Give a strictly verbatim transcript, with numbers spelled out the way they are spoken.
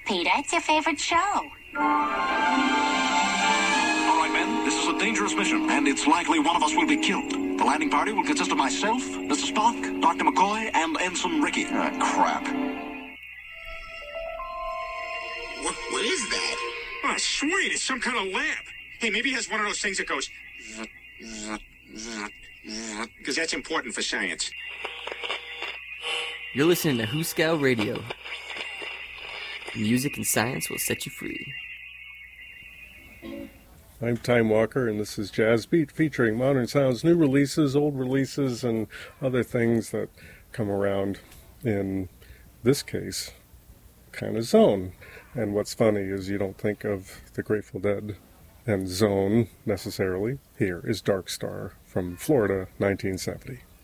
Peter, it's your favorite show. All right, men, this is a dangerous mission, and it's likely one of us will be killed. The landing party will consist of myself, Mister Spock, Doctor McCoy, and Ensign Ricky. Ah, crap. What, what is that? Oh, sweet. It's some kind of lamp. Hey, maybe it has one of those things that goes... Because that's important for science. You're listening to Hooskow Radio. Music and science will set you free. I'm Time Walker, and this is Jazz Beat, featuring modern sounds, new releases, old releases, and other things that come around, in this case, kind of zone. And what's funny is you don't think of the Grateful Dead and zone necessarily. Here is Dark Star from Florida, nineteen seventy.